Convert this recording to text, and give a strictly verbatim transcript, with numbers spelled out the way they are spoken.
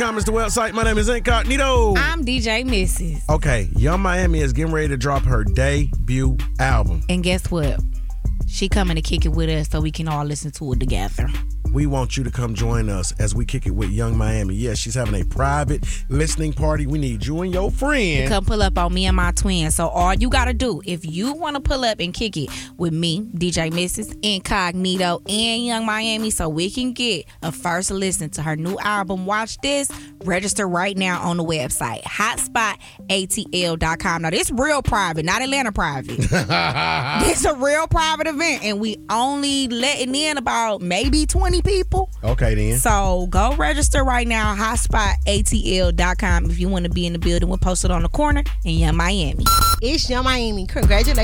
Comments the website. My name is Incognito. I'm D J Missus Okay, Young Miami is getting ready to drop her debut album. And guess what? She coming to kick it with us so we can all listen to it together. We want you to come join us as we kick it with Young Miami. Yes, she's having a private listening party. We need you and your friend. Come pull up on me and my twin. So all you got to do, if you want to pull up and kick it with me, D J Missus, Incognito, and Young Miami so we can get a first listen to her new album, watch this, register right now on the website, hotspot A T L dot com. Now, this real private, not Atlanta private. This a real private event, and we only letting in about maybe twenty people. Okay, then. So go register right now, hotspot A T L dot com if you want to be in the building. We'll post it on the corner in Young Miami. It's Young Miami. Congratulations.